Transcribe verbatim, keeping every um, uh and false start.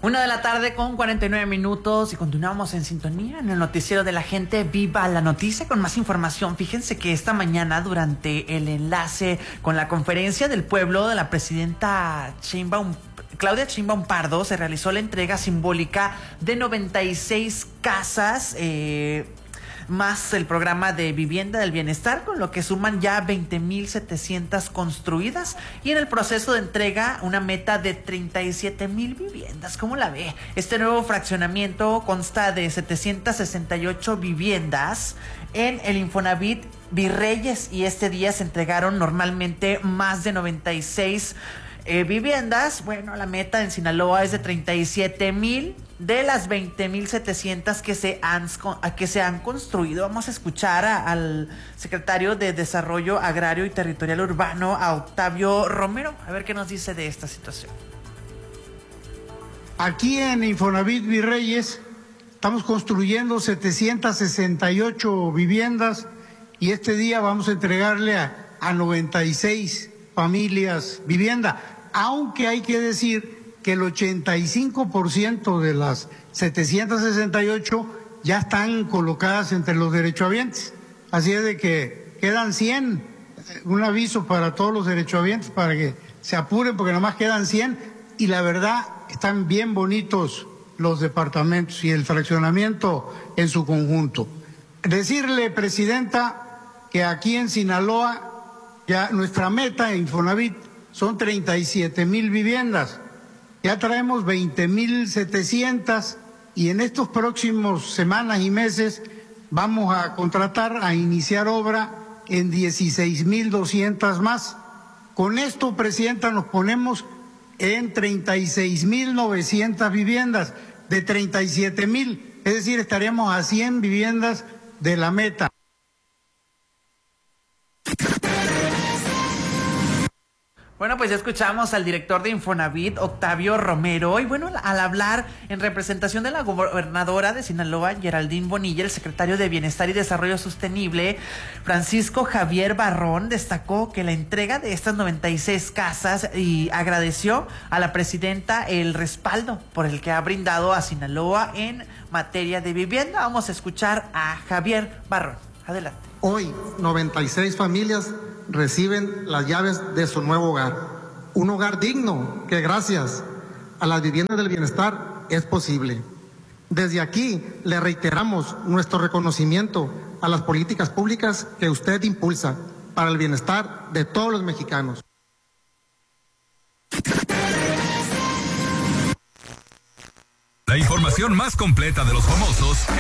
Una de la tarde con cuarenta y nueve minutos y continuamos en sintonía en el noticiero de la gente. Viva la noticia con más información. Fíjense que esta mañana, durante el enlace con la conferencia del pueblo de la presidenta Sheinbaum, Claudia Sheinbaum Pardo, se realizó la entrega simbólica de noventa y seis casas, eh, más el programa de vivienda del bienestar, con lo que suman ya veinte mil setecientas construidas, y en el proceso de entrega una meta de treinta y siete mil viviendas. ¿Cómo la ve? Este nuevo fraccionamiento consta de setecientas sesenta y ocho viviendas en el Infonavit Virreyes, y este día se entregaron normalmente más de noventa y seis Eh, viviendas. Bueno, la meta en Sinaloa es de treinta y siete mil de las veinte mil setecientas que se han que se han construido. Vamos a escuchar a, al secretario de Desarrollo Agrario y Territorial Urbano, a Octavio Romero, a ver qué nos dice de esta situación. Aquí en Infonavit Virreyes estamos construyendo setecientas sesenta y ocho viviendas, y este día vamos a entregarle a, a noventa y seis familias vivienda, aunque hay que decir que el ochenta y cinco por ciento de las setecientas sesenta y ocho ya están colocadas entre los derechohabientes, así es de que quedan cien, un aviso para todos los derechohabientes para que se apuren porque nomás quedan cien, y la verdad están bien bonitos los departamentos y el fraccionamiento en su conjunto. Decirle, presidenta, que aquí en Sinaloa ya nuestra meta en Infonavit son treinta y siete mil viviendas. Ya traemos veinte mil setecientas, y en estos próximos semanas y meses vamos a contratar, a iniciar obra en dieciséis mil doscientas más. Con esto, presidenta, nos ponemos en treinta y seis mil novecientas viviendas de treinta y siete mil, es decir, estaríamos a cien viviendas de la meta. Bueno, pues ya escuchamos al director de Infonavit, Octavio Romero, y bueno, al hablar en representación de la gobernadora de Sinaloa, Geraldine Bonilla, el secretario de Bienestar y Desarrollo Sostenible, Francisco Javier Barrón, destacó que la entrega de estas noventa y seis casas, y agradeció a la presidenta el respaldo por el que ha brindado a Sinaloa en materia de vivienda. Vamos a escuchar a Javier Barrón. Adelante. Hoy, noventa y seis familias reciben las llaves de su nuevo hogar. Un hogar digno que gracias a las viviendas del bienestar es posible. Desde aquí le reiteramos nuestro reconocimiento a las políticas públicas que usted impulsa para el bienestar de todos los mexicanos. La información más completa de los famosos